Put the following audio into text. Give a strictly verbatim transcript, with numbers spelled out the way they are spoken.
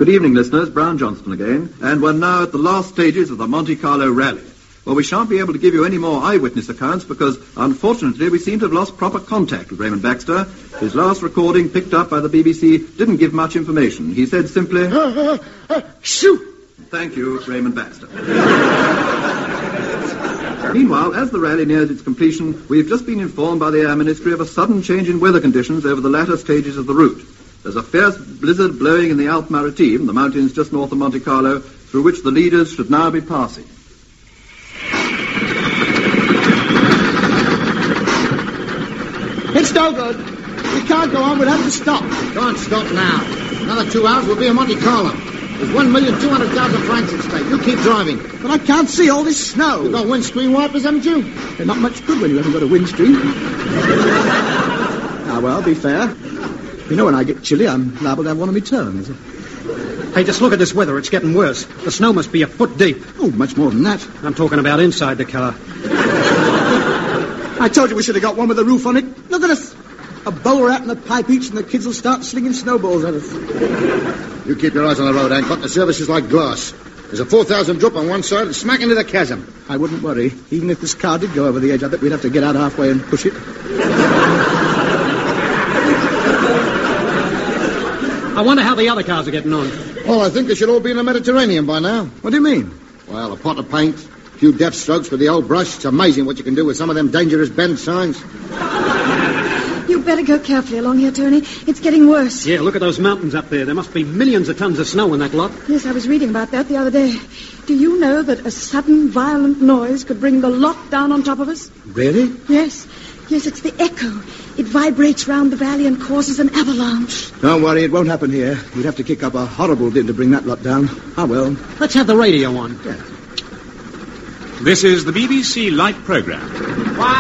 Good evening, listeners. Brown Johnston again. And we're now at the last stages of the Monte Carlo rally. Well, we shan't be able to give you any more eyewitness accounts because, unfortunately, we seem to have lost proper contact with Raymond Baxter. His last recording, picked up by the B B C, didn't give much information. He said simply... Uh, uh, uh, shoot! Thank you, Raymond Baxter. Meanwhile, as the rally nears its completion, we've just been informed by the Air Ministry of a sudden change in weather conditions over the latter stages of the route. There's a fierce blizzard blowing in the Alpes Maritimes, the mountains just north of Monte Carlo, through which the leaders should now be passing. It's no good. We can't go on. We'll have to stop. Can't stop now. Another two hours, we'll be in Monte Carlo. There's one million two hundred thousand francs at stake. You keep driving. But I can't see all this snow. You've got windscreen wipers, haven't you? They're not much good when you haven't got a windscreen. Ah, well, be fair. You know, when I get chilly, I'm liable to have one of my turns. Hey, just look at this weather. It's getting worse. The snow must be a foot deep. Oh, much more than that. I'm talking about inside the car. I told you we should have got one with a roof on it. Look at us. A bowler hat and a pipe each, and the kids will start slinging snowballs at us. You keep your eyes on the road, Hancock. The service is like glass. There's a four thousand drop on one side and smack into the chasm. I wouldn't worry. Even if this car did go over the edge, I bet we'd have to get out halfway and push it. I wonder how the other cars are getting on. Well, I think they should all be in the Mediterranean by now. What do you mean? Well, a pot of paint, a few deft strokes with the old brush. It's amazing what you can do with some of them dangerous bend signs. You better go carefully along here, Tony. It's getting worse. Yeah, look at those mountains up there. There must be millions of tons of snow in that lot. Yes, I was reading about that the other day. Do you know that a sudden violent noise could bring the lot down on top of us? Really? Yes. Yes, it's the echo. It vibrates round the valley and causes an avalanche. Don't worry, it won't happen here. We'd have to kick up a horrible din to bring that lot down. Ah, well. Let's have the radio on. Yeah. This is the B B C Light Programme. Why,